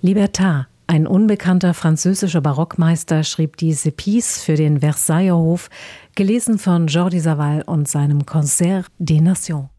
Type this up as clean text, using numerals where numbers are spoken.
Libertad, ein unbekannter französischer Barockmeister, schrieb diese Pièce für den Versailler Hof, gelesen von Jordi Savall und seinem Concert des Nations.